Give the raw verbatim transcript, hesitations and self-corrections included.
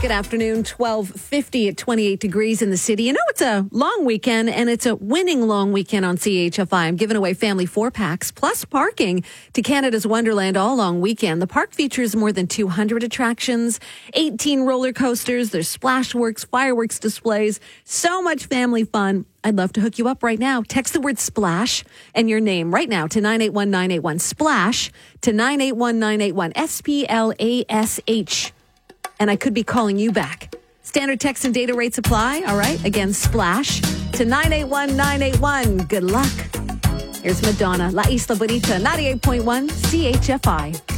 Good afternoon. twelve fifty at twenty-eight degrees in the city. You know, it's a long weekend, and it's a winning long weekend on C H F I. I'm giving away family four packs plus parking to Canada's Wonderland all long weekend. The park features more than two hundred attractions, eighteen roller coasters. There's splash works, fireworks displays, so much family fun. I'd love to hook you up right now. Text the word splash and your name right now to nine eight one nine eight one. Splash to nine eight one nine eight one. S P L A S H. And I could be calling you back. Standard text and data rates apply. All right. Again, splash to nine eight one nine eight one. Good luck. Here's Madonna, La Isla Bonita, ninety-eight point one C H F I.